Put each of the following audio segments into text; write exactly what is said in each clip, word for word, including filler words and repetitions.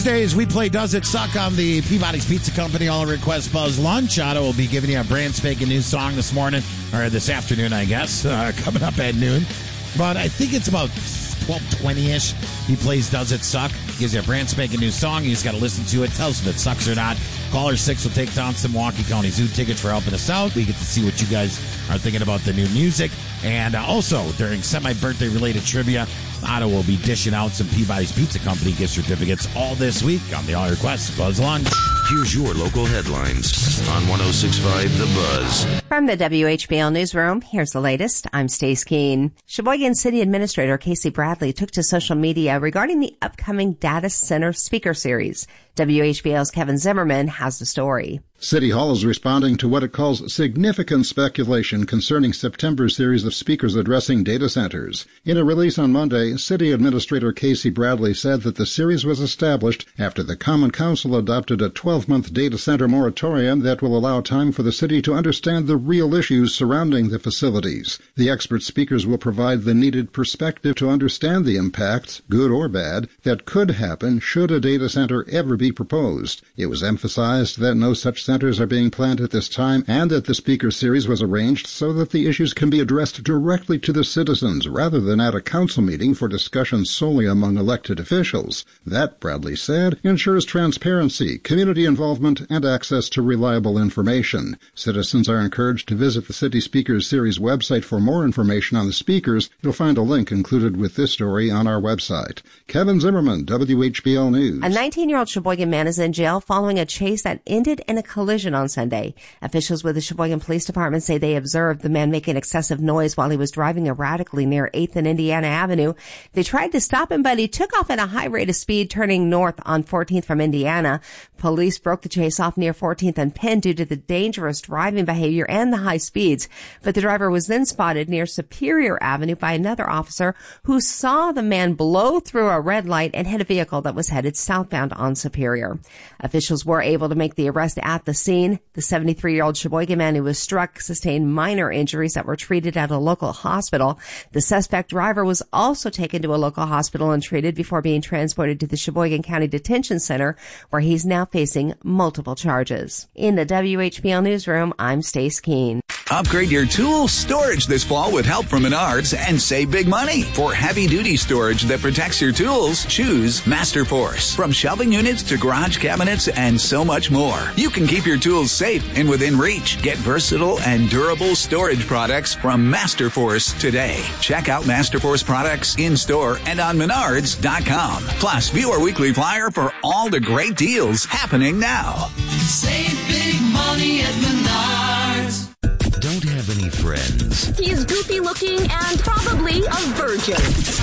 Tuesdays, we play Does It Suck on the Peabody's Pizza Company All Request Buzz Lunch. Otto will be giving you a brand spanking new song this morning, or this afternoon, I guess, uh, coming up at noon. But I think it's about twelve twenty-ish. He plays Does It Suck? Gives you a brand spanking new song. You just got to listen to it. Tell us if it sucks or not. Caller six will take down some Milwaukee County Zoo tickets for helping us out. We get to see what you guys are thinking about the new music. And uh, also, during semi-birthday related trivia, Otto will be dishing out some Peabody's Pizza Company gift certificates all this week on the All Request Buzz Lunch. Here's your local headlines on one oh six point five The Buzz. From the W H B L Newsroom, here's the latest. I'm Stace Keene. Sheboygan City Administrator Casey Bradley took to social media regarding the upcoming Data Center Speaker Series. W H B L's Kevin Zimmerman has the story. City Hall is responding to what it calls significant speculation concerning September's series of speakers addressing data centers. In a release on Monday, City Administrator Casey Bradley said that the series was established after the Common Council adopted a twelve-month data center moratorium that will allow time for the city to understand the real issues surrounding the facilities. The expert speakers will provide the needed perspective to understand the impacts, good or bad, that could happen should a data center ever be proposed. It was emphasized that no such centers are being planned at this time and that the speaker series was arranged so that the issues can be addressed directly to the citizens rather than at a council meeting for discussion solely among elected officials. That, Bradley said, ensures transparency, community involvement, and access to reliable information. Citizens are encouraged to visit the City Speakers Series website for more information on the speakers. You'll find a link included with this story on our website. Kevin Zimmerman, W H B L News. A nineteen-year-old Sheboygan man is in jail following a chase that ended in a collision on Sunday. Officials with the Sheboygan Police Department say they observed the man making excessive noise while he was driving erratically near eighth and Indiana Avenue. They tried to stop him, but he took off at a high rate of speed, turning north on fourteenth from Indiana. Police broke the chase off near fourteenth and Penn due to the dangerous driving behavior and the high speeds. But the driver was then spotted near Superior Avenue by another officer who saw the man blow through a red light and hit a vehicle that was headed southbound on Superior. Officials were able to make the arrest at the scene. The seventy-three-year-old Sheboygan man who was struck sustained minor injuries that were treated at a local hospital. The suspect driver was also taken to a local hospital and treated before being transported to the Sheboygan County Detention Center, where he's now facing multiple charges. In the W H B L Newsroom, I'm Stace Keene. Upgrade your tool storage this fall with help from Menards and save big money. For heavy-duty storage that protects your tools, choose Masterforce. From shelving units to garage cabinets and so much more, you can keep your tools safe and within reach. Get versatile and durable storage products from Masterforce today. Check out Masterforce products in-store and on Menards dot com. Plus, view our weekly flyer for all the great deals happening now. Save big money at Menards. Don't have any friends. He's goofy looking and probably a virgin.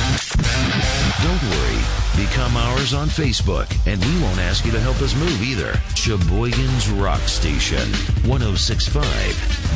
Don't worry. Become ours on Facebook, and we won't ask you to help us move either. Sheboygan's Rock Station, one oh six point five